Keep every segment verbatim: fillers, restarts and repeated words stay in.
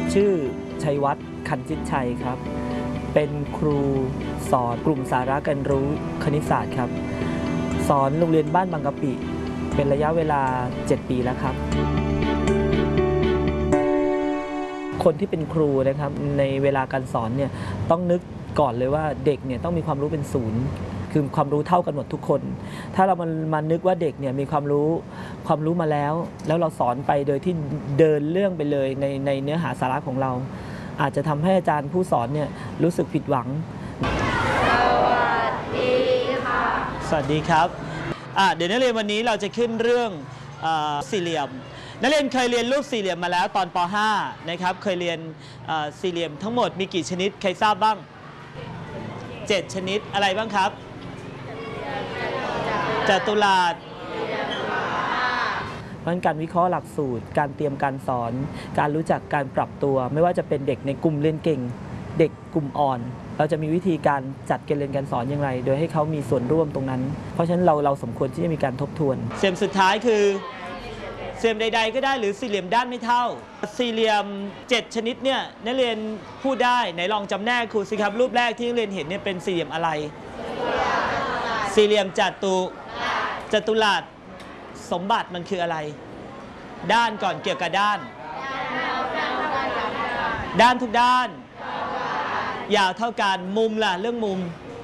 ชื่อชัยวัฒน์คันจิตชัยครับเป็นครูสอนกลุ่มสาระการรู้คณิตศาสตร์ครับสอนโรงเรียนบ้านบางกะปิเป็นระยะเวลาเจ็ดปีแล้วครับคนที่เป็นครูนะครับในเวลาการสอนเนี่ยต้องนึกก่อนเลยว่าเด็กเนี่ยต้องมีความรู้เป็นศูนย์คือความรู้เท่ากันหมดทุกคนถ้าเรามันมานึกว่าเด็กเนี่ยมีความรู้ความรู้มาแล้วแล้วเราสอนไปโดยที่เดินเรื่องไปเลยในในเนื้อหาสาระของเราอาจจะทำให้อาจารย์ผู้สอนเนี่ยรู้สึกผิดหวังสวัสดีค่ะสวัสดีครับอ่ะเดี๋ยวนักเรียนวันนี้เราจะขึ้นเรื่องสี่เหลี่ยมนักเรียนเคยเรียนรูปสี่เหลี่ยมมาแล้วตอนป .ห้า นะครับเคยเรียนสี่เหลี่ยมทั้งหมดมีกี่ชนิดใครทราบบ้างเจ็ดชนิดอะไรบ้างครับจัตุรัสเพราะการวิเคราะห์หลักสูตรการเตรียมการสอนการรู้จักการปรับตัวไม่ว่าจะเป็นเด็กในกลุ่มเรียนเก่งเด็กกลุ่มอ่อนเราจะมีวิธีการจัดการเรียนการสอนอย่างไรโดยให้เขามีส่วนร่วมตรงนั้นเพราะฉะนั้นเราเราสมควรที่จะมีการทบทวนเสียมสุดท้ายคือเสียมใดๆก็ได้หรือสี่เหลี่ยมด้านไม่เท่าสี่เหลี่ยมเจ็ดชนิดเนี่ยนักเรียนพูดได้ไหนลองจำแนกครูสิครับรูปแรกที่นักเรียนเห็นเนี่ยเป็นสี่เหลี่ยมอะไรสี่เหลี่ยมจัตุจัตุรัสสมบัติมันคืออะไรด้านก่อนเกี่ยวกับด้านด้านทุกด้านยาวเท่ากันมุมล่ะเรื่องมุม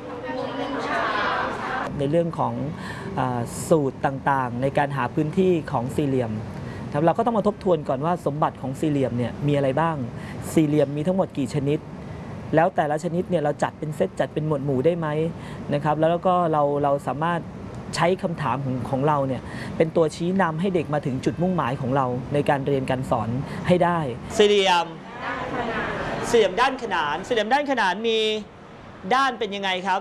ในเรื่องของสูตรต่างๆในการหาพื้นที่ของสี่เหลี่ยมเราก็ต้องมาทบทวนก่อนว่าสมบัติของสี่เหลี่ยมเนี่ยมีอะไรบ้างสี่เหลี่ยมมีทั้งหมดกี่ชนิดแล้วแต่ละชนิดเนี่ยเราจัดเป็นเซตจัดเป็นหมวดหมู่ได้ไหมนะครับแล้วก็เราเราสามารถใช้คำถามของของเราเนี่ยเป็นตัวชี้นำให้เด็กมาถึงจุดมุ่งหมายของเราในการเรียนการสอนให้ได้สี่เหลี่ยมสี่เหลี่ยมด้านขนานสี่เหลี่ยมด้านขนานมีด้านเป็นยังไงครับ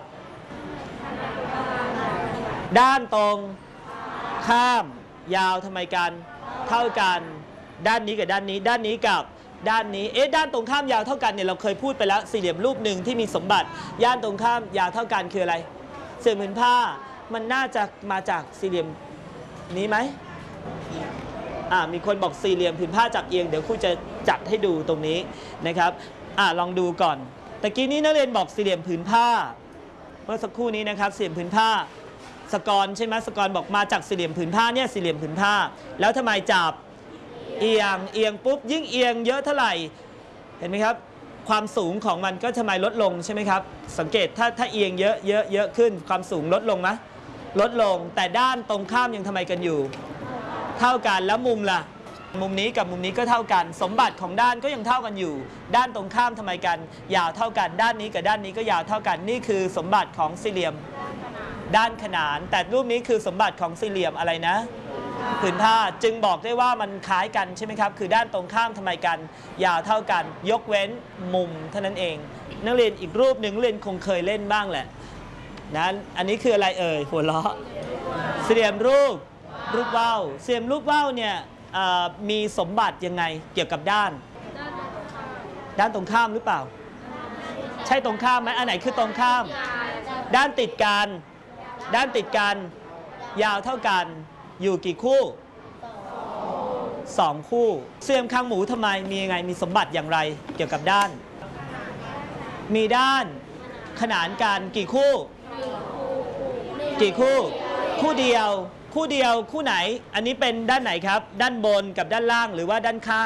ด้านตรงข้ามยาวทำไมกันเท่ากันด้านนี้กับด้านนี้ด้านนี้กับด้านนี้เอ๊ะด้านตรงข้ามยาวเท่ากันเนี่ยเราเคยพูดไปแล้วสี่เหลี่ยมรูปหนึ่งที่มีสมบัติย่านตรงข้ามยาวเท่ากันคืออะไรเสี่ยมผืนผ้ามันน่าจะมาจากสี่เหลี่ยมนี้ไหมอ่ามีคนบอกสี่เหลี่ยมผืนผ้าจับเอียงเดี๋ยวครูจะจัดให้ดูตรงนี้นะครับอ่าลองดูก่อนตะกี้นี้นักเรียนบอกสี่เหลี่ยมผืนผ้าเมื่อสักครู่นี้นะครับสี่เหลี่ยมผืนผ้าสกรใช่ไหมสกรบอกมาจากสี่เหลี่ยมผืนผ้าเนี่ยสี่เหลี่ยมผืนผ้าแล้วทำไมจับเอียงเอียงปุ๊บยิ่งเอียงเยอะเท่าไหร่เห็นไหมครับความสูงของมันก็ทำไมลดลงใช่ไหมครับสังเกตถ้าถ้าเอียงเยอะเยอะเยอะขึ้นความสูงลดลงไหมลดลงแต่ด้านตรงข้ามยังทำไมกันอยู่เท่ากันแล้วมุมล่ะมุมนี้กับมุมนี้ก็เท่ากันสมบัติของด้านก็ยังเท่ากันอยู่ด้านตรงข้ามทำไมกันยาวเท่ากันด้านนี้กับด้านนี้ก็ยาวเท่ากันนี่คือสมบัติของสี่เหลี่ยมด้านขนานแต่รูปนี้คือสมบัติของสี่เหลี่ยมอะไรนะผืนผ้าจึงบอกได้ว่ามันคล้ายกันใช่ไหมครับคือด้านตรงข้ามทำไมกันยาวเท่ากันยกเว้นมุมเท่านั้นเองนักเรียนอีกรูปหนึ่งเรียนคงเคยเล่นบ้างแหละนั้นอันนี้คืออะไรเอ่ยหัวเราะสี่เหลี่ยมรูปรูปว่าวสี่เหลี่ยมรูปว่าวเนี่ยมีสมบัติยังไงเกี่ยวกับด้านด้านตรงข้ามหรือเปล่าใช่ตรงข้ามไหมอันไหนคือตรงข้ามด้านติดกันด้านติดกันยาวเท่ากันอยู่กี่คู่สองคู่เสี่ยมคางหมูทำไมมียังไงมีสมบัติอย่างไรเกี่ยวกับด้านมีด้านขนานกันกี่คู่กี่คู่คู่เดียวคู่เดียวคู่ไหนอันนี้เป็นด้านไหนครับด้านบนกับด้านล่างหรือว่าด้านข้าง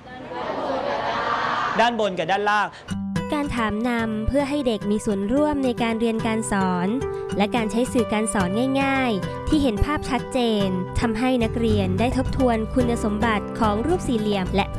ด้านบนกับด้านล่างการถามนำเพื่อให้เด็กมีส่วนร่วมในการเรียนการสอนและการใช้สื่อการสอนง่ายๆที่เห็นภาพชัดเจนทำให้นักเรียนได้ทบทวนคุณสมบัติของรูปสี่เหลี่ยมและ